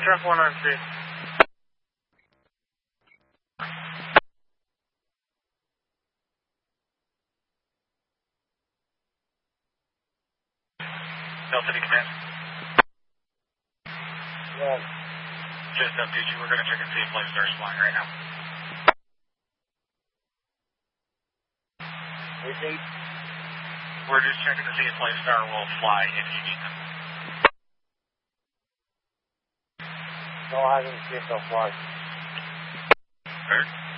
Truck 193. Delta City Command. Yeah. Just update you. We're going to check and see if Flight Star's flying right now. Repeat. We're just checking to see if Flight Star will fly if you need them. No, I didn't see if they'll fly. Heard?